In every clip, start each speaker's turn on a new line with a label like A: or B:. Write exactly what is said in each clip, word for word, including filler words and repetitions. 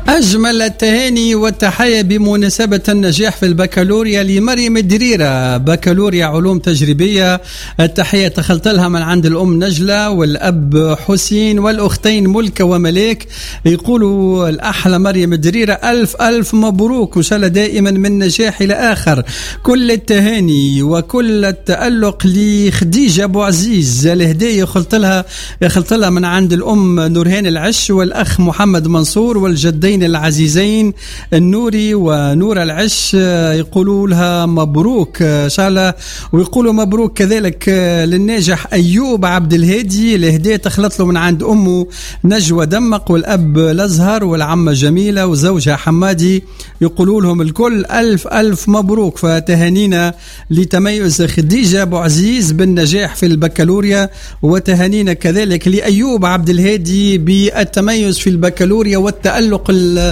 A: أجمل التهاني والتحية بمناسبة النجاح في البكالوريا لمريم الدريرة، بكالوريا علوم تجريبية. التحية تخلت لها من عند الأم نجلة والأب حسين والأختين ملكة وملاك. يقولوا الأحلى مريم الدريرة ألف ألف مبروك، وإن شاء الله دائما من نجاح إلى آخر. كل التهاني وكل التألق لخديجة أبو عزيز. الهدية خلت لها خلت لها من عند الأم نورهان العش والأخ محمد منصور والجدين العزيزين النوري ونور العش. يقولوا لها مبروك إن شاء الله، ويقولوا مبروك كذلك للناجح أيوب عبد الهادي. الهدية تخلط له من عند أمه نجوى دمق والأب الأزهر والعمة جميلة وزوجها حمادي. يقولوا لهم الكل ألف ألف مبروك. فتهانينا لتميز خديجة أبو عزيز بالنجاح في البكالوريا، وتهانينا كذلك لأيوب عبد الهادي بالتميز في البكالوريا والتألق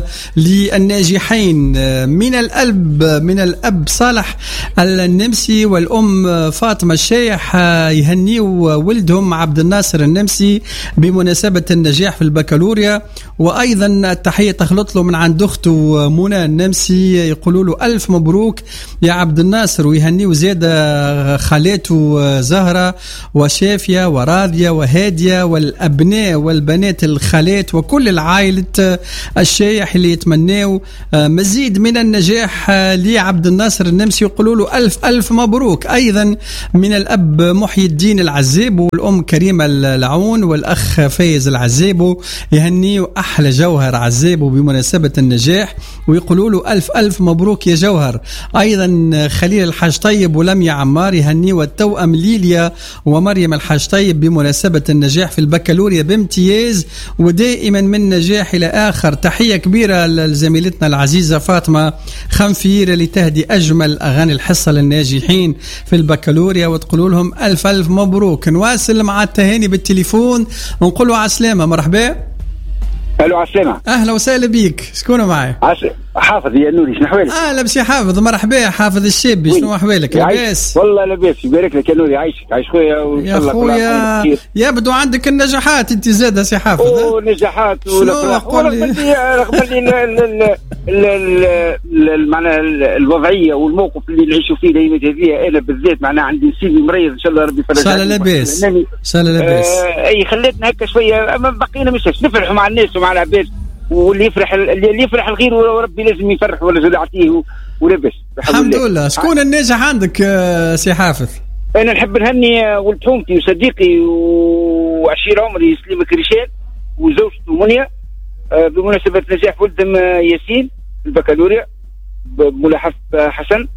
A: للناجحين. من الأب من الأب صالح النمسي والأم فاطمة الشيح يهنيوا ولدهم عبد الناصر النمسي بمناسبة النجاح في البكالوريا. وأيضا التحية تخلط له من عند أخته منى النمسي. يقولوا له ألف مبروك يا عبد الناصر، ويهنيوا زيادة خالاته زهرة وشافية وراضية وهادية والأبناء والبنات الخالات وكل العائلة الشيح اللي يتمنوا مزيد من النجاح لعبد الناصر النمسي. يقولوا له ألف ألف مبروك. أيضا من الأب محي الدين العزيب والأم كريمة العون والأخ فايز العزيب يهنيوا أحلى جوهر عزيب بمناسبة النجاح، ويقولوا له ألف ألف مبروك يا جوهر. أيضا خليل الحاج طيب ولميا عمار يهنيوا التوأم ليليا ومريم الحاج طيب بمناسبة النجاح في البكالوريا بامتياز ودائما من نجاح إلى آخر. تحية كبيرة لزميلتنا العزيزة فاطمة خنفير اللي تهدي أجمل أغاني الحصة للناجحين في البكالوريا، وتقولوا لهم ألف ألف مبروك. نواصل مع التهاني بالتليفون ونقولوا عسلامة. مرحبا.
B: الو عسلامة.
A: اهلا وسهلا بيك. شكون معي؟
B: عس... حافظ يا نوري. شنو احوالك؟
A: اهلا بسي حافظ. مرحبا يا حافظ الشابي. شنو احوالك؟ لاباس؟
B: والله لاباس. يبارك لك يا نوري. عايشك عايش خويا.
A: يا خويا يبدو عندك النجاحات انت زاده سي حافظ.
B: اوه نجاحات ولا رغم اللي رغم اللي معناها الوضعيه والموقف اللي نعيشوا فيه الايامات هذه. انا بالذات معناها عندي سيدي مريض ان شاء الله ربي يفرج.
A: ان شاء الله لاباس. ان شاء الله لاباس.
B: اي خليتنا هكا شويه، اما بقينا مش نفرحوا مع الناس ومع العباد، واللي يفرح اللي يفرح الغير وربي لازم يفرح ولا يعطيه ولبس.
A: الحمد لله. شكون الناجح عندك سي حافظ؟
B: انا نحب نهني ولد حومتي وصديقي وعشير عمري سليم كريشان وزوجته منيا بمناسبه نجاح ولدهم ياسين في البكالوريا بملاحظه حسن.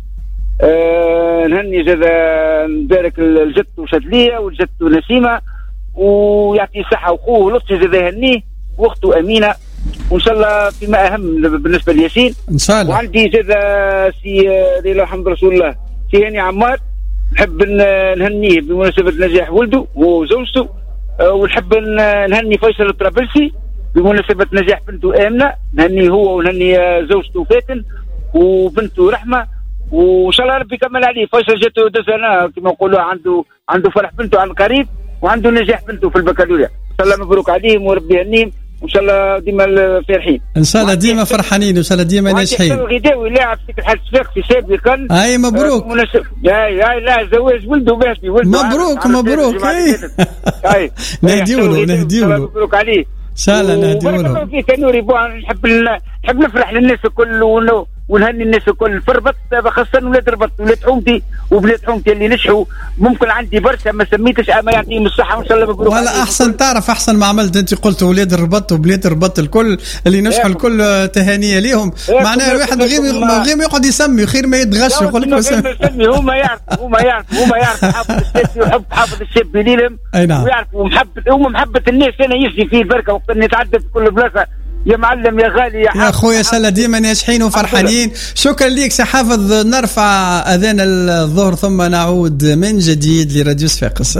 B: أه نهني زاد نبارك لجدته شدليه وجدته نسيمه ويعطي الصحه، واخوه لطفي زاد يهنيه واخته امينه، وان شاء الله فيما اهم بالنسبه لياسين
A: ان شاء الله.
B: وعندي زاد سي لله الحمد رسول الله سي هاني عمار نحب نهنيه بمناسبه نجاح ولده وزوجته. أه ونحب نهني فيصل الطرابلسي بمناسبه نجاح بنته امنه، نهنيه هو ونهني زوجته فاتن وبنته رحمه، وان شاء الله ربي يكمل عليه. فيصل جاته دزنا كما نقولوا عنده عنده فرح بنته عن قريب وعنده نجاح بنته في البكالوريا. ان شاء الله مبروك عليهم وربي يهنيهم وان شاء الله ديما فرحين. ان
A: شاء الله ديما فرحانين وان شاء الله ديما ناجحين.
B: الغداوي لاعب في الحاج صفاقسي سابقا.
A: اي مبروك.
B: يا يا لا زواج ولده باهي ولده.
A: مبروك مبروك. اي نهديوا له نهديوا له.
B: مبروك عليه
A: ان شاء الله نهديوا له.
B: بارك الله فيك نوري. نحب نحب نفرح للناس الكل ونهني الناس الكل في ربط، خاصة ولاد ربط ولاد حومتي وبلاد حومتي اللي نجحوا. ممكن عندي برشا ما سميتش اما يعطيهم الصحة وان شاء الله مبروك.
A: ولا احسن تعرف احسن ما عملت انت قلت ولاد الربط وبلاد الربط الكل اللي نجحوا الكل تهانية ليهم. معناها الواحد غير غير يقعد يسمي خير ما يتغش يقول لك
B: يسمي. هما يعرفوا هما يعرفوا هما يعرفوا حافظ الشاب ويحب حافظ الشاب ليلهم.
A: اي نعم.
B: ويعرفوا محبة هم محبة الناس. انا يجي فيه البركة وقت نتعدى في كل بلاصة يا معلم يا غالي يا,
A: يا خويا سلا ديما ناجحين وفرحانين. شكرا ليك سي حافظ. نرفع اذان الظهر ثم نعود من جديد لراديو صفاقس.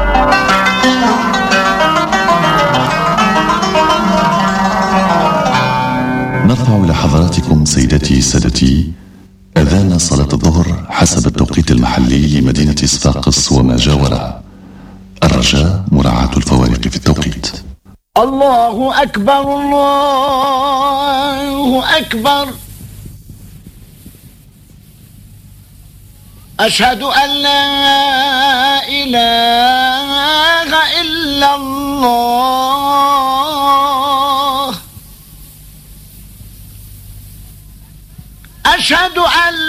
C: نرفع لحضراتكم سيدتي سادتي اذان صلاة الظهر حسب التوقيت المحلي لمدينة صفاقس وما جاورها. الرجاء مراعاة الفوارق في التوقيت.
D: الله أكبر الله أكبر. أشهد أن لا إله إلا الله. أشهد أن